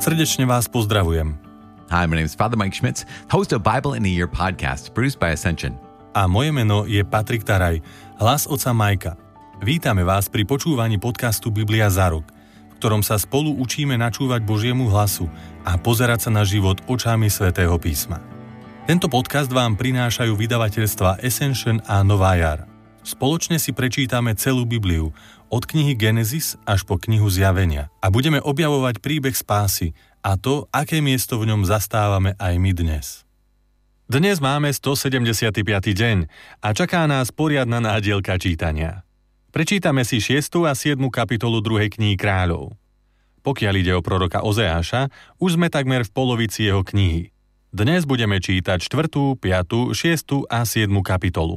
Srdečne vás pozdravujem. Hi, my name is Father Mike Schmitz, host of Bible in a Year podcast, produced by Ascension. A moje meno je Patrik Taraj, hlas otca Majka. Vítame vás pri počúvaní podcastu Biblia za rok, v ktorom sa spolu učíme načúvať Božiemu hlasu a pozerať sa na život očami Svätého písma. Tento podcast vám prinášajú vydavateľstva Ascension a Nová jar. Spoločne si prečítame celú Bibliu, od knihy Genesis až po knihu Zjavenia a budeme objavovať príbeh spásy a to, aké miesto v ňom zastávame aj my dnes. Dnes máme 175. deň a čaká nás poriadna nádielka čítania. Prečítame si 6. a 7. kapitolu 2. knihy Kráľov. Pokiaľ ide o proroka Ozeáša, už sme takmer v polovici jeho knihy. Dnes budeme čítať 4., 5., 6. a 7. kapitolu.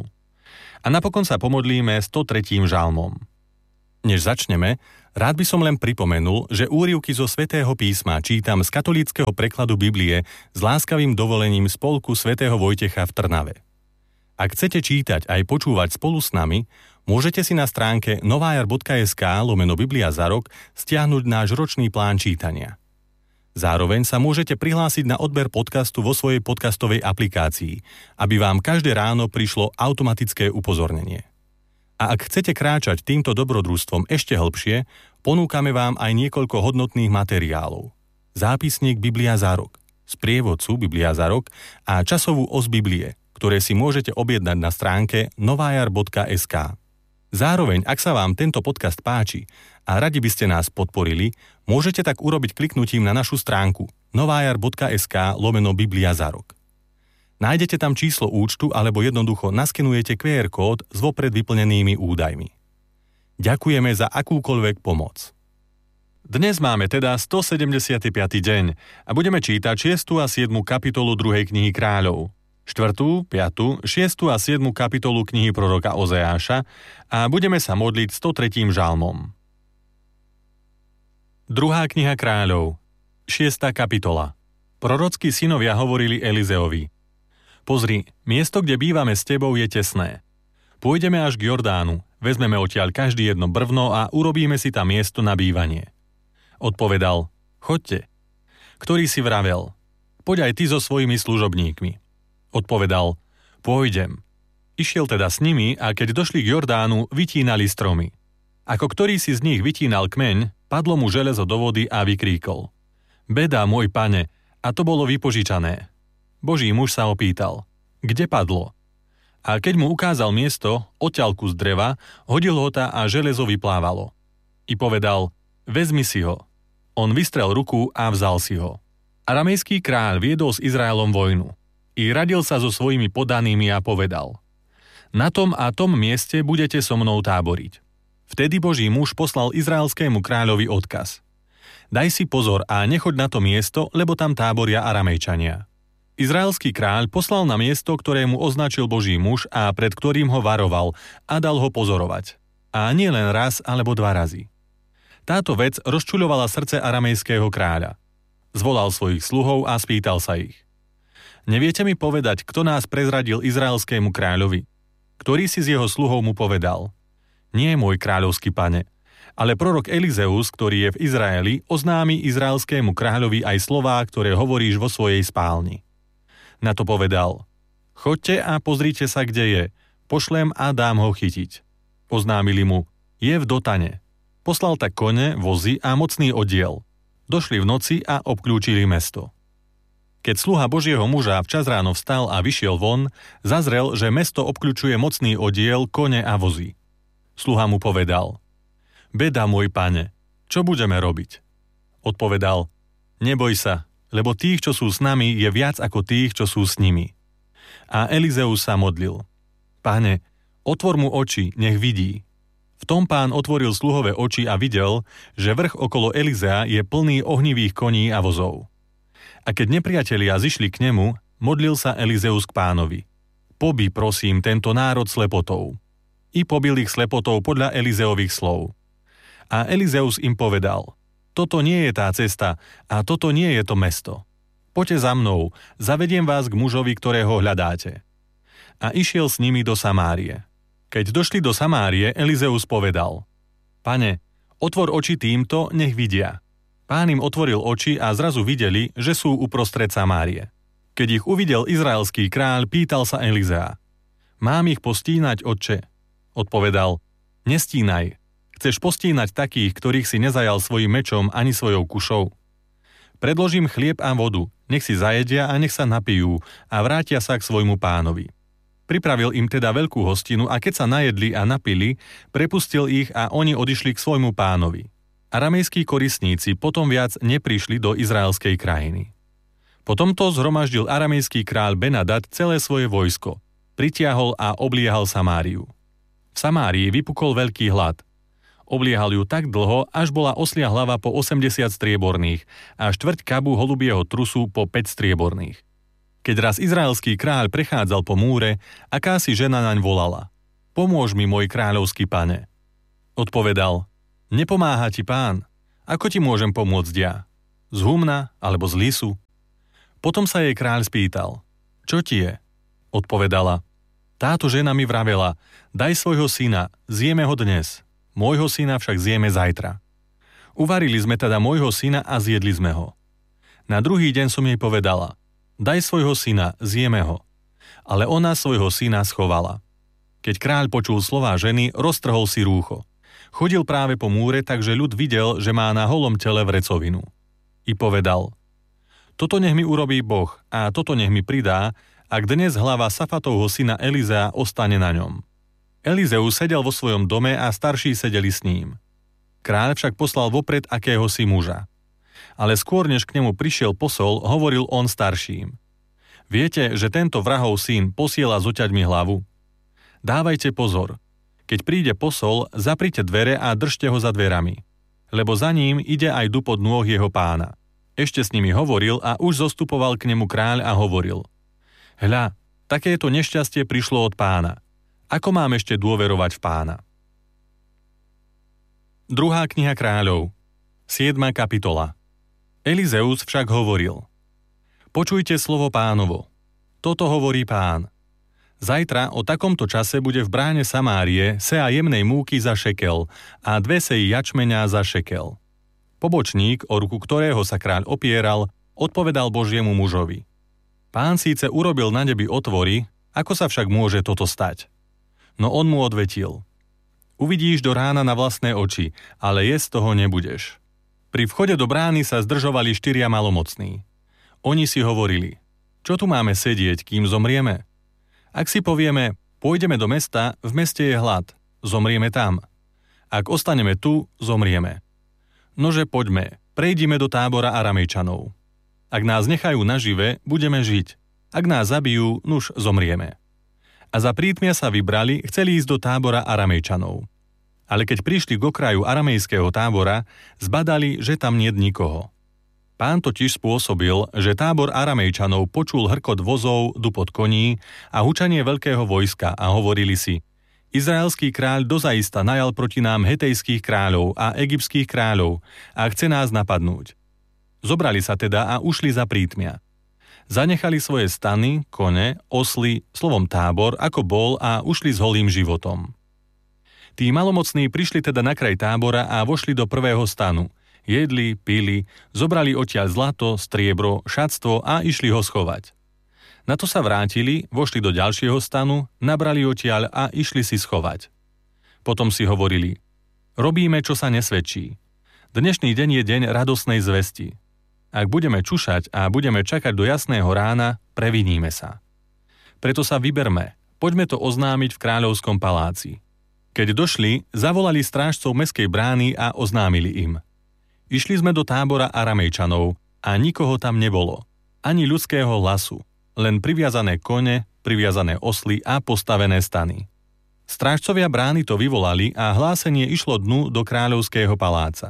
A napokon sa pomodlíme 103. žalmom. Než začneme, rád by som len pripomenul, že úryvky zo Svätého písma čítam z katolíckeho prekladu Biblie s láskavým dovolením Spolku svätého Vojtecha v Trnave. Ak chcete čítať aj počúvať spolu s nami, môžete si na stránke novajar.sk/Biblia za rok stiahnuť náš ročný plán čítania. Zároveň sa môžete prihlásiť na odber podcastu vo svojej podcastovej aplikácii, aby vám každé ráno prišlo automatické upozornenie. A ak chcete kráčať týmto dobrodružstvom ešte hlbšie, ponúkame vám aj niekoľko hodnotných materiálov. Zápisník Biblia za rok, sprievodcu Biblia za rok a časovú os Biblie, ktoré si môžete objednať na stránke novajar.sk. Zároveň, ak sa vám tento podcast páči a radi by ste nás podporili, môžete tak urobiť kliknutím na našu stránku novajar.sk/Biblia za rok. Nájdete tam číslo účtu alebo jednoducho naskenujete QR kód s vopred vyplnenými údajmi. Ďakujeme za akúkoľvek pomoc. Dnes máme teda 175. deň a budeme čítať 6. a 7. kapitolu 2. knihy Kráľov, 4., 5., 6. a 7. kapitolu knihy proroka Ozeáša a budeme sa modliť 103. žalmom. 2. kniha Kráľov, 6. kapitola. Prorockí synovia hovorili Elizeovi: Pozri, miesto, kde bývame s tebou, je tesné. Pôjdeme až k Jordánu, vezmeme odtiaľ každý jedno brvno a urobíme si tam miesto na bývanie. Odpovedal: Choďte. Ktorý si vravel: Poď aj ty so svojimi služobníkmi. Odpovedal: Pôjdem. Išiel teda s nimi a keď došli k Jordánu, vytínali stromy. Ako ktorý si z nich vytínal kmeň, padlo mu železo do vody a vykríkol: Beda, môj pane, a to bolo vypožičané. Boží muž sa opýtal: Kde padlo? A keď mu ukázal miesto, odtiaľ kus dreva, hodil ho tá a železo vyplávalo. I povedal: Vezmi si ho. On vystrel ruku a vzal si ho. Aramejský kráľ viedol s Izraelom vojnu. I radil sa so svojimi podanými a povedal: Na tom a tom mieste budete so mnou táboriť. Vtedy Boží muž poslal izraelskému kráľovi odkaz: Daj si pozor a nechoď na to miesto, lebo tam táboria Aramejčania. Izraelský kráľ poslal na miesto, ktorému označil Boží muž a pred ktorým ho varoval a dal ho pozorovať. A nie len raz alebo 2 razy. Táto vec rozčuľovala srdce aramejského kráľa. Zvolal svojich sluhov a spýtal sa ich: Neviete mi povedať, kto nás prezradil izraelskému kráľovi? Ktorý si z jeho sluhov mu povedal: Nie, môj kráľovský pane, ale prorok Elizeus, ktorý je v Izraeli, oznámi izraelskému kráľovi aj slová, ktoré hovoríš vo svojej spálni. Na to povedal: Choďte a pozrite sa, kde je. Pošlem a dám ho chytiť. Oznámili mu: Je v Dotane. Poslal tak kone, vozy a mocný oddiel. Došli v noci a obklúčili mesto. Keď sluha Božieho muža včas ráno vstal a vyšiel von, zazrel, že mesto obkľúčuje mocný oddiel, kone a vozy. Sluha mu povedal: Beda, môj pane, čo budeme robiť? Odpovedal: Neboj sa, lebo tých, čo sú s nami, je viac ako tých, čo sú s nimi. A Elizeus sa modlil: Pane, otvor mu oči, nech vidí. V tom Pán otvoril sluhové oči a videl, že vrch okolo Elizea je plný ohnivých koní a vozov. A keď nepriatelia zišli k nemu, modlil sa Elizeus k Pánovi: Pobij, prosím, tento národ slepotou. I pobil ich slepotou podľa Elizeových slov. A Elizeus im povedal: Toto nie je tá cesta a toto nie je to mesto. Poďte za mnou, zavediem vás k mužovi, ktorého hľadáte. A išiel s nimi do Samárie. Keď došli do Samárie, Elizeus povedal: Pane, otvor oči týmto, nech vidia. Pán im otvoril oči a zrazu videli, že sú uprostred Samárie. Keď ich uvidel izraelský kráľ, pýtal sa Elizea: Mám ich postínať, otče? Odpovedal: Nestínaj. Chceš postínať takých, ktorých si nezajal svojim mečom ani svojou kušou? Predložím chlieb a vodu, nech si zajedia a nech sa napijú a vrátia sa k svojmu pánovi. Pripravil im teda veľkú hostinu a keď sa najedli a napili, prepustil ich a oni odišli k svojmu pánovi. Aramejskí korisníci potom viac neprišli do izraelskej krajiny. Potom to zhromaždil aramejský kráľ Benadad celé svoje vojsko, pritiahol a obliehal Samáriu. V Samárii vypukol veľký hlad. Obliehal ju tak dlho, až bola oslia hlava po 80 strieborných a štvrť kabu holubieho trusu po 5 strieborných. Keď raz izraelský kráľ prechádzal po múre, akási žena naň volala: Pomôž mi, môj kráľovský pane. Odpovedal: Nepomáha ti pán. Ako ti môžem pomôcť ja? Z humna alebo z lisu? Potom sa jej kráľ spýtal: Čo ti je? Odpovedala: Táto žena mi vravela: Daj svojho syna, zjeme ho dnes. Môjho syna však zjeme zajtra. Uvarili sme teda môjho syna a zjedli sme ho. Na druhý deň som jej povedala: Daj svojho syna, zjeme ho. Ale ona svojho syna schovala. Keď kráľ počul slová ženy, roztrhol si rúcho. Chodil práve po múre, takže ľud videl, že má na holom tele vrecovinu. I povedal: Toto nech mi urobí Boh a toto nech mi pridá, ak dnes hlava Safatovho syna Elizea ostane na ňom. Elizeus sedel vo svojom dome a starší sedeli s ním. Kráľ však poslal vopred akéhosi muža. Ale skôr, než k nemu prišiel posol, hovoril on starším: Viete, že tento vrahov syn posiela zoťať mi hlavu? Dávajte pozor. Keď príde posol, zaprite dvere a držte ho za dverami. Lebo za ním ide aj dupod nôh jeho pána. Ešte s nimi hovoril a už zostupoval k nemu kráľ a hovoril: Hľa, takéto nešťastie prišlo od pána. Ako mám ešte dôverovať v pána? 2. kniha kráľov, 7. kapitola. Elizeus však hovoril: Počujte slovo pánovo. Toto hovorí pán. Zajtra o takomto čase bude v bráne Samárie sea jemnej múky za šekel a 2 seji jačmeňa za šekel. Pobočník, o ruku ktorého sa kráľ opieral, odpovedal Božiemu mužovi: Pán síce urobil na nebi otvory, ako sa však môže toto stať? No on mu odvetil: Uvidíš do rána na vlastné oči, ale jesť toho nebudeš. Pri vchode do brány sa zdržovali 4 malomocní. Oni si hovorili: Čo tu máme sedieť, kým zomrieme? Ak si povieme: Pôjdeme do mesta, v meste je hlad, zomrieme tam. Ak ostaneme tu, zomrieme. Nože poďme, prejdime do tábora Aramejčanov. Ak nás nechajú nažive, budeme žiť. Ak nás zabijú, nuž zomrieme. A za prítmia sa vybrali, chceli ísť do tábora Aramejčanov. Ale keď prišli k okraju aramejského tábora, zbadali, že tam niet nikoho. Pán totiž spôsobil, že tábor Aramejčanov počul hrkot vozov, dupot koní a hučanie veľkého vojska a hovorili si: Izraelský kráľ dozaista najal proti nám hetejských kráľov a egyptských kráľov a chce nás napadnúť. Zobrali sa teda a ušli za prítmia. Zanechali svoje stany, kone, osly, slovom tábor, ako bol, a ušli s holým životom. Tí malomocní prišli teda na kraj tábora a vošli do prvého stanu. Jedli, pili, zobrali odtiaľ zlato, striebro, šatstvo a išli ho schovať. Na to sa vrátili, vošli do ďalšieho stanu, nabrali odtiaľ a išli si schovať. Potom si hovorili: Robíme, čo sa nesvedčí. Dnešný deň je deň radosnej zvesti. Ak budeme čušať a budeme čakať do jasného rána, previníme sa. Preto sa vyberme, poďme to oznámiť v kráľovskom paláci. Keď došli, zavolali strážcov mestskej brány a oznámili im: Išli sme do tábora Aramejčanov a nikoho tam nebolo, ani ľudského hlasu, len priviazané kone, priviazané osly a postavené stany. Strážcovia brány to vyvolali a hlásenie išlo dnu do kráľovského paláca.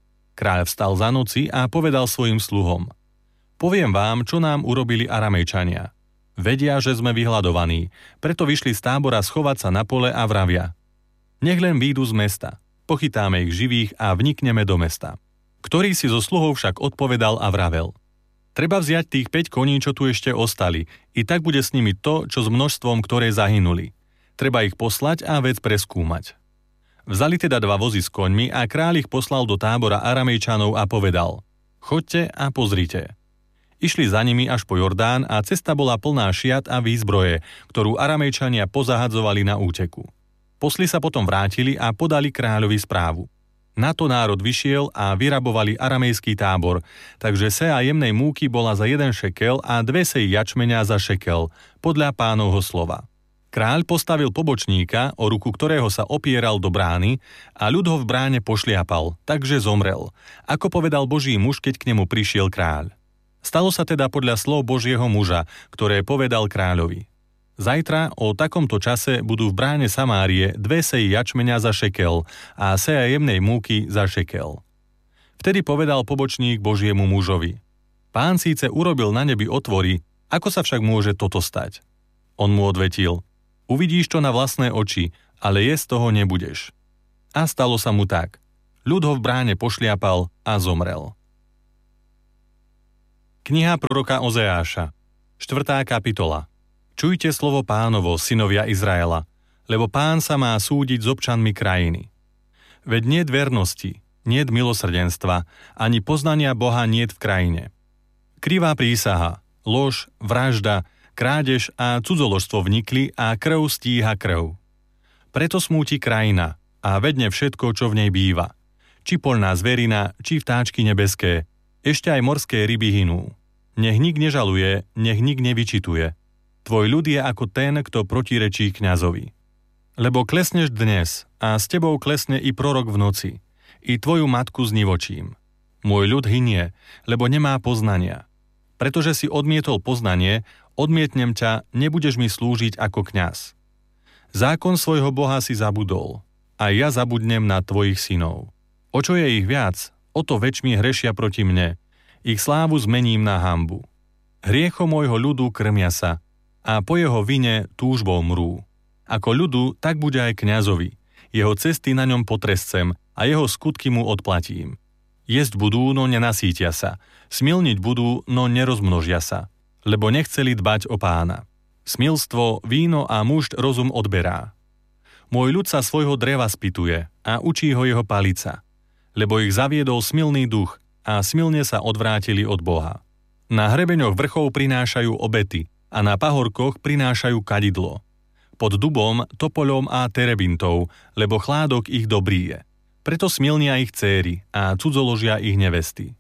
Kráľ vstal za noci a povedal svojim sluhom: Poviem vám, čo nám urobili Aramejčania. Vedia, že sme vyhladovaní, preto vyšli z tábora schovať sa na pole a vravia: Nech len výjdu z mesta, pochytáme ich živých a vnikneme do mesta. Ktorý si zo sluhov však odpovedal a vravel: Treba vziať tých 5 koní, čo tu ešte ostali, i tak bude s nimi to, čo s množstvom, ktoré zahynuli. Treba ich poslať a vec preskúmať. Vzali teda 2 vozy s koňmi a kráľ ich poslal do tábora Aramejčanov a povedal: Choďte a pozrite. Išli za nimi až po Jordán a cesta bola plná šiat a výzbroje, ktorú Aramejčania pozahadzovali na úteku. Posli sa potom vrátili a podali kráľovi správu. Na to národ vyšiel a vyrabovali aramejský tábor, takže sea jemnej múky bola za 1 šekel a 2 seji jačmeňa za šekel, podľa Pánovho slova. Kráľ postavil pobočníka, o ruku ktorého sa opieral do brány a ľud ho v bráne pošliapal, takže zomrel, ako povedal Boží muž, keď k nemu prišiel kráľ. Stalo sa teda podľa slov Božieho muža, ktoré povedal kráľovi. Zajtra o takomto čase budú v bráne Samárie 2 seji jačmeňa za šekel a seja jemnej múky za šekel. Vtedy povedal pobočník Božiemu mužovi: Pán síce urobil na nebi otvory, ako sa však môže toto stať? On mu odvetil: Uvidíš to na vlastné oči, ale jesť toho nebudeš. A stalo sa mu tak. Ľud ho v bráne pošliapal a zomrel. Kniha proroka Ozeáša, 4. kapitola. Čujte slovo Pánovo, synovia Izraela, lebo Pán sa má súdiť s občanmi krajiny. Veď niet vernosti, niet milosrdenstva, ani poznania Boha niet v krajine. Krivá prísaha, lož, vražda, krádež a cudzoložstvo vnikli a krv stíha krv. Preto smúti krajina a vedne všetko, čo v nej býva. Či poľná zverina, či vtáčky nebeské, ešte aj morské ryby hinú. Nech nik nežaluje, nech nik nevyčituje. Tvoj ľud je ako ten, kto protirečí kňazovi. Lebo klesneš dnes a s tebou klesne i prorok v noci, i tvoju matku znivočím. Môj ľud hynie, lebo nemá poznania. Pretože si odmietol poznanie, odmietnem ťa, nebudeš mi slúžiť ako kňaz. Zákon svojho Boha si zabudol, a ja zabudnem na tvojich synov. O čo je ich viac, o to väčšmi hrešia proti mne. Ich slávu zmením na hanbu. Hriechom môjho ľudu krmia sa a po jeho vine túžbou mrú. Ako ľudu, tak bude aj kňazovi. Jeho cesty na ňom potrescem a jeho skutky mu odplatím. Jesť budú, no nenasítia sa. Smilniť budú, no nerozmnožia sa. Lebo nechceli dbať o Pána. Smilstvo, víno a mušt rozum odberá. Môj ľud sa svojho dreva spytuje a učí ho jeho palica. Lebo ich zaviedol smilný duch a smilne sa odvrátili od Boha. Na hrebeňoch vrchov prinášajú obety a na pahorkoch prinášajú kadidlo. Pod dubom, topoľom a terebintou, lebo chládok ich dobrý je. Preto smilnia ich céry a cudzoložia ich nevesty.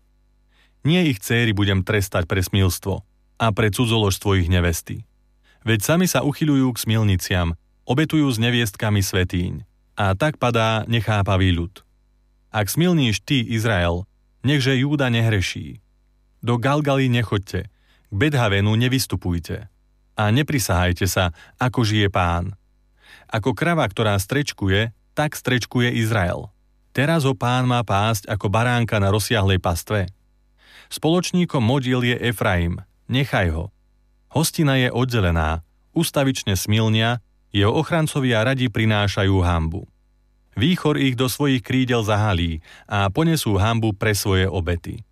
Nie ich céry budem trestať pre smilstvo a pre cudzoložstvo ich nevesty. Veď sami sa uchyľujú k smilniciam, obetujú s neviestkami svätýň a tak padá nechápavý ľud. Ak smilníš ty, Izrael, nechže Júda nehreší. Do Galgaly nechoďte, k Bethavenu nevystupujte a neprisahajte sa, ako žije Pán. Ako krava, ktorá strečkuje, tak strečkuje Izrael. Teraz ho Pán má pásť ako baránka na rozsiahlej pastve. Spoločníkom modiel je Efraim, nechaj ho. Hostina je oddelená, ustavične smilnia, jeho ochrancovia radi prinášajú hanbu. Výchor ich do svojich krídel zahalí a ponesú hanbu pre svoje obety.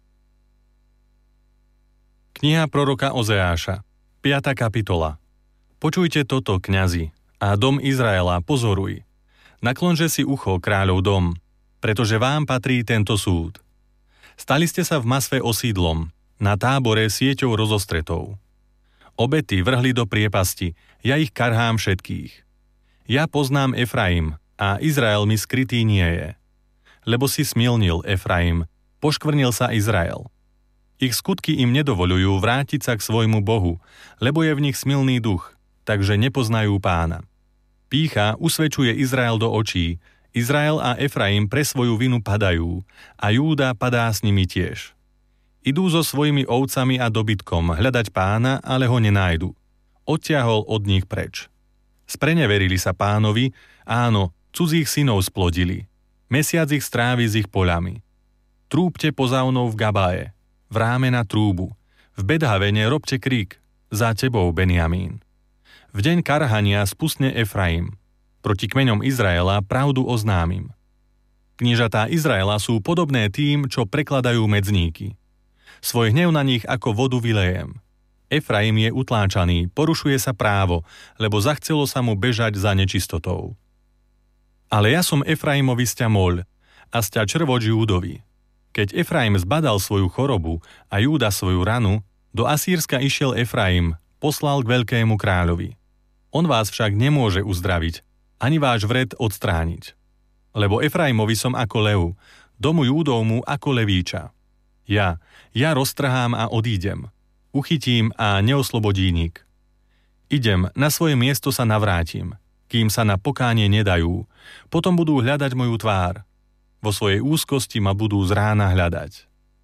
Kniha proroka Ozeáša, 5. kapitola. Počujte toto, kňazi, a dom Izraela, pozoruj. Naklonže si ucho, kráľov dom, pretože vám patrí tento súd. Stali ste sa v Masve osídlom, na Tábore sieťou rozostretou. Obety vrhli do priepasti, ja ich karhám všetkých. Ja poznám Efraim, a Izrael mi skrytý nie je. Lebo si smilnil, Efraim, poškvrnil sa Izrael. Ich skutky im nedovoľujú vrátiť sa k svojmu Bohu, lebo je v nich smilný duch, takže nepoznajú Pána. Pýcha usvedčuje Izrael do očí, Izrael a Efraim pre svoju vinu padajú a Júda padá s nimi tiež. Idú so svojimi ovcami a dobytkom hľadať Pána, ale ho nenájdu. Odtiahol od nich preč. Spreneverili sa Pánovi, áno, cudzích synov splodili. Mesiac ich strávi s ich poľami. Trúbte pozaunou v Gabae, v ráme na trúbu. V Bethavene robte krík, za tebou, Benjamín. V deň karhania spustne Efraim. Proti kmeňom Izraela pravdu oznámim. Kniežatá Izraela sú podobné tým, čo prekladajú medzníky. Svoj hnev na nich ako vodu vylejem. Efraim je utláčaný, porušuje sa právo, lebo zachcelo sa mu bežať za nečistotou. Ale ja som Efraimovi sťa moľ a sťa črvoč Júdovi. Keď Efraim zbadal svoju chorobu a Júda svoju ranu, do Asýrska išiel Efraim, poslal k veľkému kráľovi. On vás však nemôže uzdraviť, ani váš vred odstrániť. Lebo Efraimovi som ako lev, domu Júdovmu ako levíča. Ja roztrhám a odídem. Uchytím a neoslobodí nik. Idem, na svoje miesto sa navrátim, kým sa na pokánie nedajú, potom budú hľadať moju tvár. Vo svojej úzkosti ma budú z rána hľadať.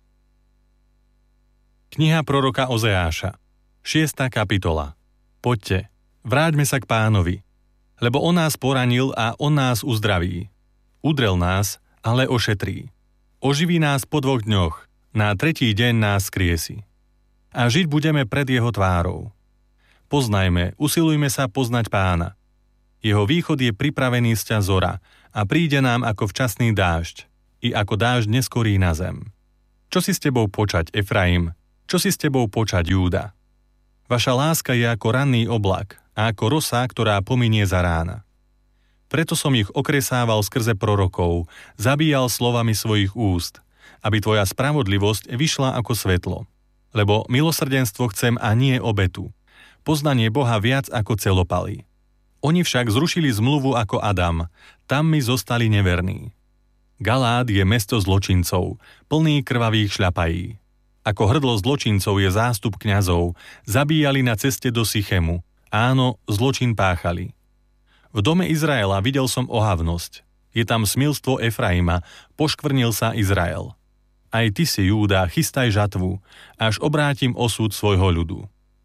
Kniha proroka Ozeáša, 6. kapitola. Poďte, vráťme sa k Pánovi, lebo on nás poranil a on nás uzdraví. Udrel nás, ale ošetrí. Oživí nás po 2 dňoch, na 3. deň nás skriesi. A žiť budeme pred jeho tvárou. Poznajme, usilujme sa poznať Pána. Jeho východ je pripravený sťa zora a príde nám ako včasný dážď, i ako dážď neskorý na zem. Čo si s tebou počať, Efraim? Čo si s tebou počať, Júda? Vaša láska je ako ranný oblak a ako rosa, ktorá pominie za rána. Preto som ich okresával skrze prorokov, zabíjal slovami svojich úst, aby tvoja spravodlivosť vyšla ako svetlo. Lebo milosrdenstvo chcem a nie obetu. Poznanie Boha viac ako celopaly. Oni však zrušili zmluvu ako Adam, tam mi zostali neverní. Galád je mesto zločincov, plný krvavých šľapají. Ako hrdlo zločincov je zástup kňazov, zabíjali na ceste do Sychemu. Áno, zločin páchali. V dome Izraela videl som ohavnosť. Je tam smilstvo Efraima, poškvrnil sa Izrael. Aj ty si, Júda, chystaj žatvu, až obrátim osud svojho ľudu.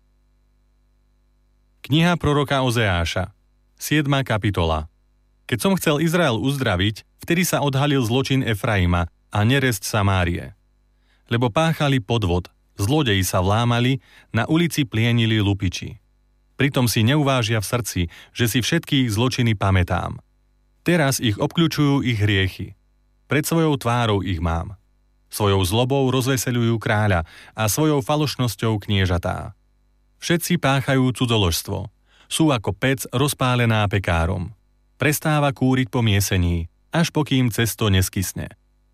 Kniha proroka Ozeáša, 7. kapitola. Keď som chcel Izrael uzdraviť, vtedy sa odhalil zločin Efraima a neresť Samárie. Lebo páchali podvod, zlodeji sa vlámali, na ulici plienili lupiči. Pritom si neuvážia v srdci, že si všetky ich zločiny pamätám. Teraz ich obkľučujú ich hriechy. Pred svojou tvárou ich mám. Svojou zlobou rozveseľujú kráľa a svojou falošnosťou kniežatá. Všetci páchajú cudzoložstvo. Sú ako pec rozpálená pekárom. Prestáva kúriť po miesení, až pokým cesto neskysne.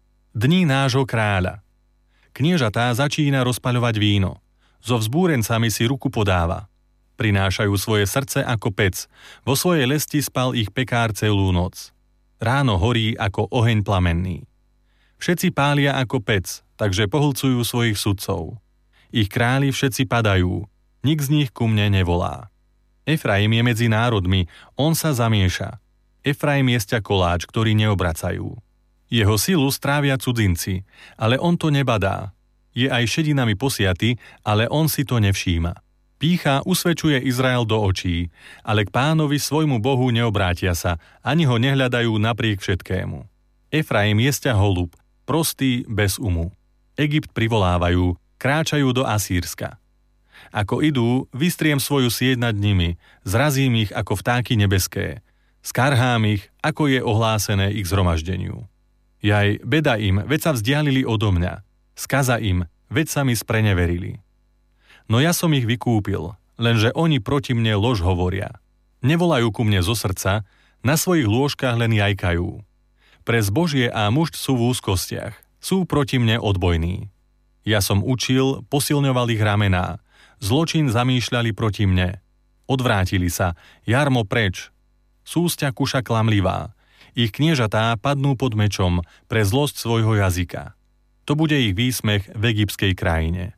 Dni nášho kráľa. Kniežatá začína rozpaľovať víno. So vzbúrencami si ruku podáva. Prinášajú svoje srdce ako pec. Vo svojej lesti spal ich pekár celú noc. Ráno horí ako oheň plamenný. Všetci pália ako pec, takže pohlcujú svojich sudcov. Ich králi všetci padajú, nik z nich ku mne nevolá. Efraim je medzi národmi, on sa zamieša. Efraim je sťakoláč, ktorý neobracajú. Jeho silu strávia cudzinci, ale on to nebadá. Je aj šedinami posiaty, ale on si to nevšíma. Pýcha usvedčuje Izrael do očí, ale k Pánovi svojmu Bohu neobrátia sa, ani ho nehľadajú napriek všetkému. Efraim je sťaholub, prostý bez umu. Egypt privolávajú, kráčajú do Asýrska. Ako idú, vystriem svoju sieť nad nimi, zrazím ich ako vtáky nebeské. Skarhám ich, ako je ohlásené ich zhromaždeniu. Jaj, beda im, veď sa vzdialili odo mňa. Skaza im, veď sa mi spreneverili. No ja som ich vykúpil, lenže oni proti mne lož hovoria. Nevolajú ku mne zo srdca, na svojich lôžkach len jajkajú. Pre zbožie a mužť sú v úzkostiach, sú proti mne odbojní. Ja som učil, posilňoval ich ramená, zločin zamýšľali proti mne. Odvrátili sa, jarmo preč. Súsťa kuša klamlivá, ich kniežatá padnú pod mečom pre zlosť svojho jazyka. To bude ich výsmech v egyptskej krajine.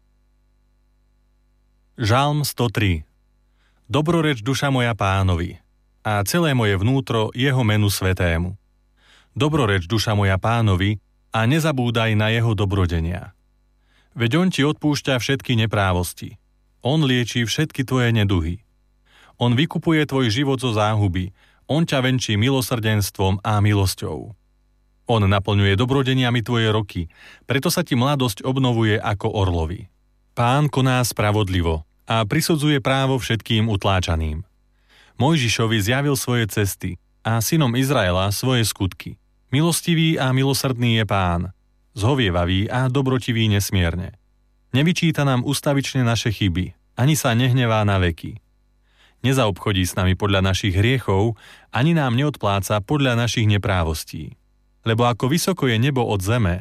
Žalm 103. Dobroreč duša moja Pánovi, a celé moje vnútro jeho menu svätému. Dobroreč duša moja Pánovi a nezabúdaj na jeho dobrodenia. Veď on ti odpúšťa všetky neprávosti. On lieči všetky tvoje neduhy. On vykupuje tvoj život zo záhuby, on ťa venčí milosrdenstvom a milosťou. On naplňuje dobrodeniami tvoje roky, preto sa ti mladosť obnovuje ako orlovi. Pán koná spravodlivo a prisudzuje právo všetkým utláčaným. Mojžišovi zjavil svoje cesty a synom Izraela svoje skutky. Milostivý a milosrdný je Pán, zhovievavý a dobrotivý nesmierne. Nevyčíta nám ustavične naše chyby, ani sa nehnevá na veky. Nezaobchodí s nami podľa našich hriechov, ani nám neodpláca podľa našich neprávostí. Lebo ako vysoko je nebo od zeme,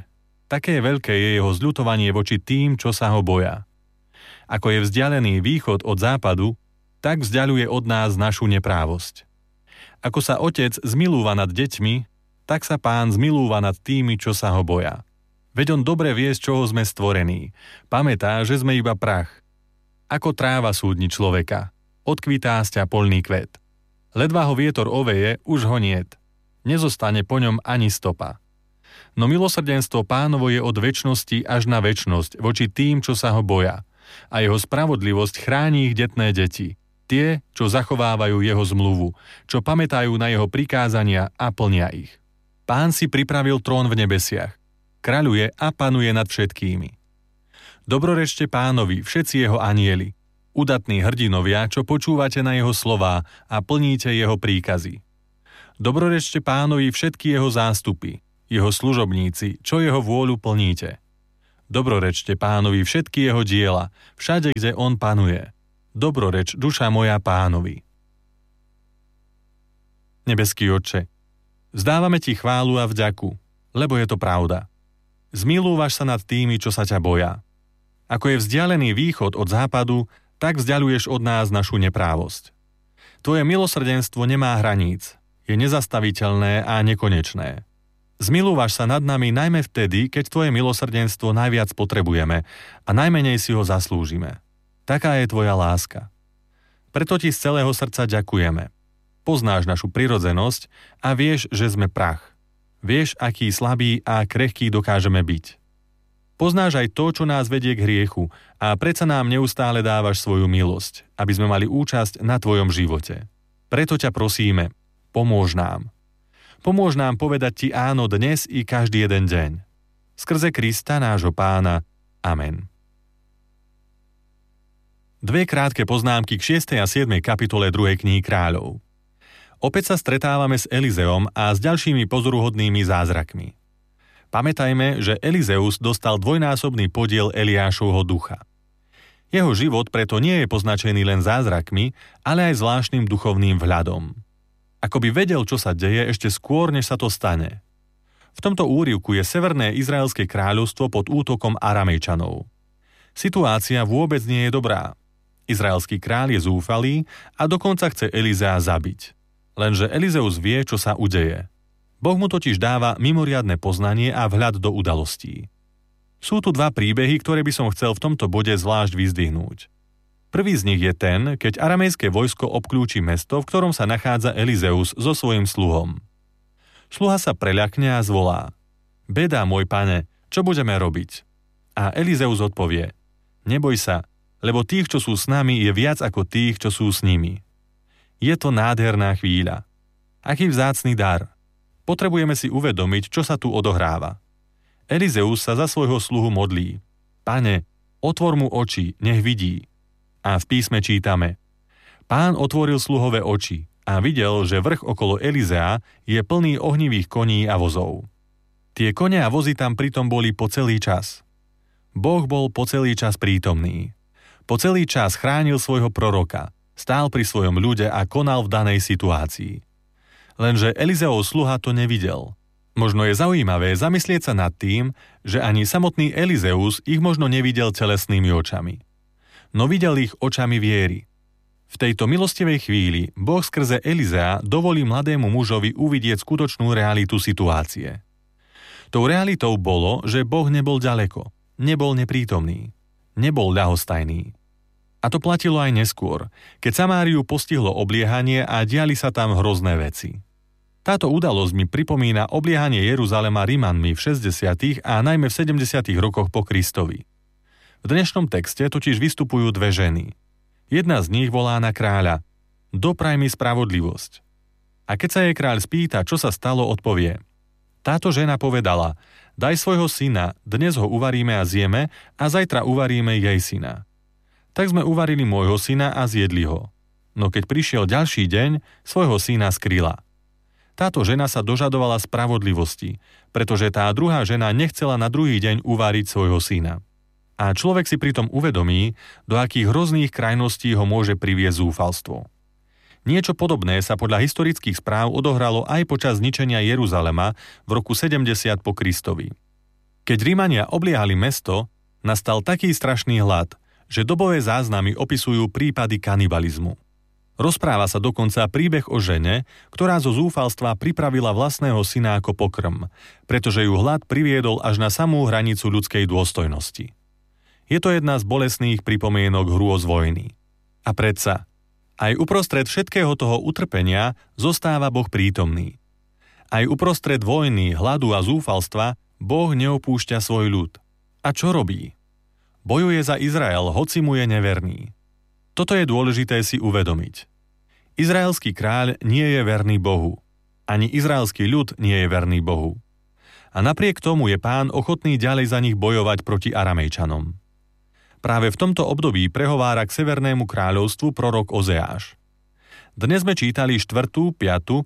také veľké je jeho zľutovanie voči tým, čo sa ho boja. Ako je vzdialený východ od západu, tak vzdialuje od nás našu neprávosť. Ako sa otec zmilúva nad deťmi, tak sa Pán zmilúva nad tými, čo sa ho boja. Veď on dobre vie, z čoho sme stvorení. Pamätá, že sme iba prach. Ako tráva súdni človeka. Odkvitá sťa poľný kvet. Ledva ho vietor oveje, už ho niet. Nezostane po ňom ani stopa. No milosrdenstvo Pánovo je od večnosti až na večnosť voči tým, čo sa ho boja. A jeho spravodlivosť chráni ich detné deti. Tie, čo zachovávajú jeho zmluvu, čo pamätajú na jeho prikázania a plnia ich. Pán si pripravil trón v nebesiach. Kráľuje a panuje nad všetkými. Dobrorečte Pánovi, všetci jeho anjeli. Udatní hrdinovia, čo počúvate na jeho slová a plníte jeho príkazy. Dobrorečte Pánovi všetky jeho zástupy, jeho služobníci, čo jeho vôľu plníte. Dobrorečte Pánovi všetky jeho diela, všade, kde on panuje. Dobroreč, duša moja Pánovi. Nebeský Otče, vzdávame ti chválu a vďaku, lebo je to pravda. Zmilúvaš sa nad tými, čo sa ťa boja. Ako je vzdialený východ od západu, tak vzdialuješ od nás našu neprávosť. Tvoje milosrdenstvo nemá hraníc, je nezastaviteľné a nekonečné. Zmilúvaš sa nad nami najmä vtedy, keď tvoje milosrdenstvo najviac potrebujeme a najmenej si ho zaslúžime. Taká je tvoja láska. Preto ti z celého srdca ďakujeme. Poznáš našu prirodzenosť a vieš, že sme prach. Vieš, aký slabý a krehký dokážeme byť. Poznáš aj to, čo nás vedie k hriechu a predsa nám neustále dávaš svoju milosť, aby sme mali účasť na tvojom živote. Preto ťa prosíme, pomôž nám. Pomôž nám povedať ti áno dnes i každý jeden deň. Skrze Krista, nášho Pána. Amen. Dve krátke poznámky k 6. a 7. kapitole 2. knihy Kráľov. Opäť sa stretávame s Elizeom a s ďalšími pozoruhodnými zázrakmi. Pamätajme, že Elizeus dostal dvojnásobný podiel Eliášovho ducha. Jeho život preto nie je poznačený len zázrakmi, ale aj zvláštnym duchovným vhľadom. Ako by vedel, čo sa deje ešte skôr, než sa to stane. V tomto úryvku je severné izraelské kráľovstvo pod útokom Aramejčanov. Situácia vôbec nie je dobrá. Izraelský kráľ je zúfalý a dokonca chce Elizea zabiť. Lenže Elizeus vie, čo sa udeje. Boh mu totiž dáva mimoriadne poznanie a vhľad do udalostí. Sú tu dva príbehy, ktoré by som chcel v tomto bode zvlášť vyzdvihnúť. Prvý z nich je ten, keď aramejské vojsko obklúči mesto, v ktorom sa nachádza Elizeus so svojím sluhom. Sluha sa preľakne a zvolá: Beda, môj pane, čo budeme robiť? A Elizeus odpovie: Neboj sa, lebo tých, čo sú s nami, je viac ako tých, čo sú s nimi. Je to nádherná chvíľa. Aký vzácny dar. Potrebujeme si uvedomiť, čo sa tu odohráva. Elizeus sa za svojho sluhu modlí: Pane, otvor mu oči, nech vidí. A v písme čítame: Pán otvoril sluhové oči a videl, že vrch okolo Elizea je plný ohnivých koní a vozov. Tie kone a vozy tam pritom boli po celý čas. Boh bol po celý čas prítomný. Po celý čas chránil svojho proroka, stál pri svojom ľude a konal v danej situácii. Lenže Elizeov sluha to nevidel. Možno je zaujímavé zamyslieť sa nad tým, že ani samotný Elizeus ich možno nevidel telesnými očami. No videl ich očami viery. V tejto milostivej chvíli Boh skrze Elizea dovolí mladému mužovi uvidieť skutočnú realitu situácie. Tou realitou bolo, že Boh nebol ďaleko, nebol neprítomný, nebol ľahostajný. A to platilo aj neskôr, keď Samáriu postihlo obliehanie a diali sa tam hrozné veci. Táto udalosť mi pripomína obliehanie Jeruzalema Rimanmi v 60. a najmä v 70. rokoch po Kristovi. V dnešnom texte totiž vystupujú dve ženy. Jedna z nich volá na kráľa: Dopraj mi spravodlivosť. A keď sa jej kráľ spýta, čo sa stalo, odpovie: Táto žena povedala: Daj svojho syna, dnes ho uvaríme a zjeme a zajtra uvaríme jej syna. Tak sme uvarili môjho syna a zjedli ho. No keď prišiel ďalší deň, svojho syna skryla. Táto žena sa dožadovala spravodlivosti, pretože tá druhá žena nechcela na druhý deň uváriť svojho syna. A človek si pritom uvedomí, do akých hrozných krajností ho môže priviesť zúfalstvo. Niečo podobné sa podľa historických správ odohralo aj počas zničenia Jeruzalema v roku 70 po Kristovi. Keď Rímania obliehali mesto, nastal taký strašný hlad, že dobové záznamy opisujú prípady kanibalizmu. Rozpráva sa dokonca príbeh o žene, ktorá zo zúfalstva pripravila vlastného syna ako pokrm, pretože ju hlad priviedol až na samú hranicu ľudskej dôstojnosti. Je to jedna z bolestných pripomienok hrôz vojny. A predsa, aj uprostred všetkého toho utrpenia zostáva Boh prítomný. Aj uprostred vojny, hladu a zúfalstva Boh neopúšťa svoj ľud. A čo robí? Bojuje za Izrael, hoci mu je neverný. Toto je dôležité si uvedomiť. Izraelský kráľ nie je verný Bohu. Ani izraelský ľud nie je verný Bohu. A napriek tomu je Pán ochotný ďalej za nich bojovať proti Aramejčanom. Práve v tomto období prehovára k Severnému kráľovstvu prorok Ozeáš. Dnes sme čítali 4., 5.,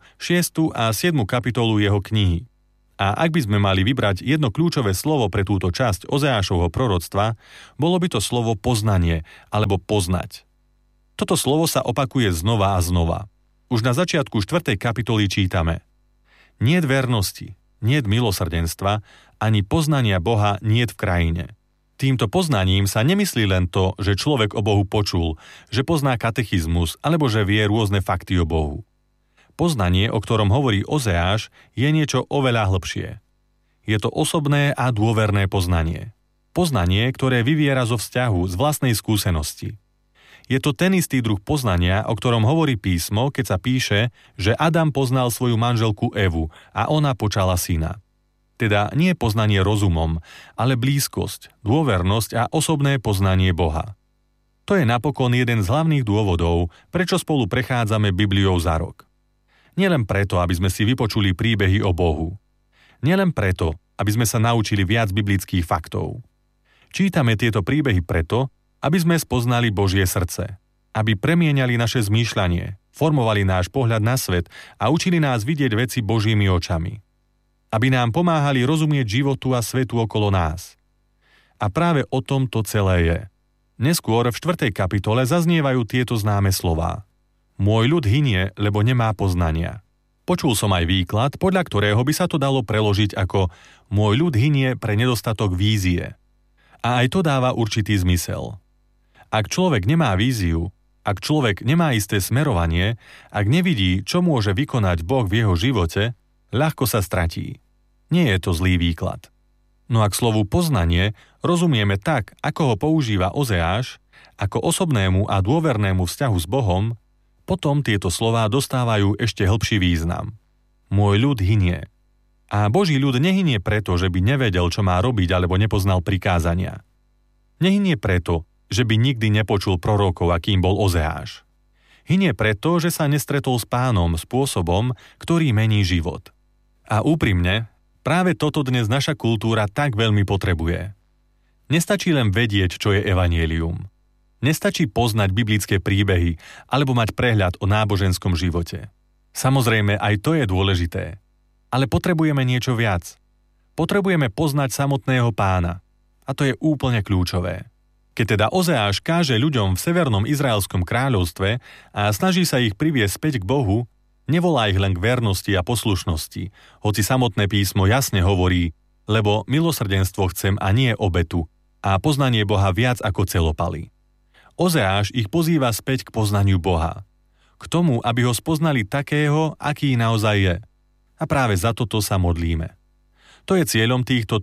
6. a 7. kapitolu jeho knihy. A ak by sme mali vybrať jedno kľúčové slovo pre túto časť Ozeášovho proroctva, bolo by to slovo poznanie alebo poznať. Toto slovo sa opakuje znova a znova. Už na začiatku 4. kapitoly čítame: Niet vernosti, niet milosrdenstva, ani poznania Boha niet v krajine. Týmto poznaním sa nemyslí len to, že človek o Bohu počul, že pozná katechizmus alebo že vie rôzne fakty o Bohu. Poznanie, o ktorom hovorí Ozeáš, je niečo oveľa hlbšie. Je to osobné a dôverné poznanie. Poznanie, ktoré vyviera zo vzťahu, z vlastnej skúsenosti. Je to ten istý druh poznania, o ktorom hovorí písmo, keď sa píše, že Adam poznal svoju manželku Evu a ona počala syna. Teda nie poznanie rozumom, ale blízkosť, dôvernosť a osobné poznanie Boha. To je napokon jeden z hlavných dôvodov, prečo spolu prechádzame Bibliou za rok. Nielen preto, aby sme si vypočuli príbehy o Bohu. Nielen preto, aby sme sa naučili viac biblických faktov. Čítame tieto príbehy preto, aby sme spoznali Božie srdce, aby premieňali naše zmýšľanie, formovali náš pohľad na svet a učili nás vidieť veci Božími očami. Aby nám pomáhali rozumieť životu a svetu okolo nás. A práve o tom to celé je. Neskôr v 4. kapitole zaznievajú tieto známe slová. Môj ľud hynie, lebo nemá poznania. Počul som aj výklad, podľa ktorého by sa to dalo preložiť ako môj ľud hynie pre nedostatok vízie. A aj to dáva určitý zmysel. Ak človek nemá víziu, ak človek nemá isté smerovanie, ak nevidí, čo môže vykonať Boh v jeho živote, ľahko sa stratí. Nie je to zlý výklad. No a k slovu poznanie rozumieme tak, ako ho používa Ozeáš, ako osobnému a dôvernému vzťahu s Bohom, potom tieto slová dostávajú ešte hlbší význam. Môj ľud hynie. A Boží ľud nehynie preto, že by nevedel, čo má robiť, alebo nepoznal prikázania. Nehynie preto, že by nikdy nepočul prorokov, akým bol Ozeáš. Hynie preto, že sa nestretol s Pánom spôsobom, ktorý mení život. A úprimne, práve toto dnes naša kultúra tak veľmi potrebuje. Nestačí len vedieť, čo je evanjelium. Nestačí poznať biblické príbehy alebo mať prehľad o náboženskom živote. Samozrejme, aj to je dôležité. Ale potrebujeme niečo viac. Potrebujeme poznať samotného Pána. A to je úplne kľúčové. Keď teda Ozeáš káže ľuďom v severnom izraelskom kráľovstve a snaží sa ich priviesť späť k Bohu, nevolá ich len k vernosti a poslušnosti, hoci samotné písmo jasne hovorí, lebo milosrdenstvo chcem a nie obetu a poznanie Boha viac ako celopaly. Ozeáš ich pozýva späť k poznaniu Boha. K tomu, aby ho spoznali takého, aký naozaj je. A práve za toto sa modlíme. To je cieľom týchto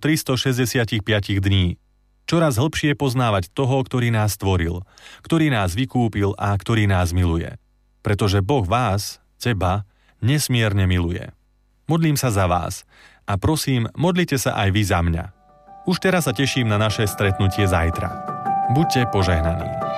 365 dní. Čoraz hlbšie poznávať toho, ktorý nás stvoril, ktorý nás vykúpil a ktorý nás miluje. Pretože Boh vás, teba, nesmierne miluje. Modlím sa za vás a prosím, modlite sa aj vy za mňa. Už teraz sa teším na naše stretnutie zajtra. Buďte požehnaní.